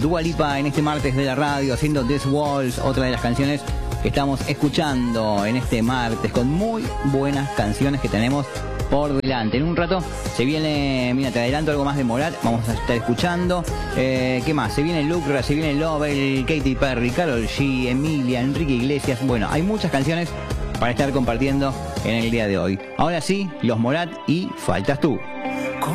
Dua Lipa en este martes de la radio, haciendo This Walls, otra de las canciones que estamos escuchando en este martes, con muy buenas canciones que tenemos por delante. En un rato se viene, mira, te adelanto algo más de Morat, vamos a estar escuchando. ¿Qué más? Se viene Lucra, se viene Lovell, Katy Perry, Karol G, Emilia, Enrique Iglesias. Bueno, hay muchas canciones para estar compartiendo en el día de hoy. Ahora sí, los Morat y Faltas tú.